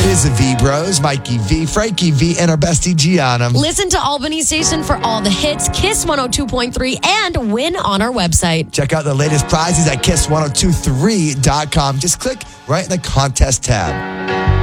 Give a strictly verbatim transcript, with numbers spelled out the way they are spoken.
It is the V Bros, Mikey V, Frankie V, and our bestie Gianna. Listen to Albany Station for all the hits, Kiss one oh two point three, and win on our website. Check out the latest prizes at kiss ten twenty-three dot com. Just click right in the contest tab.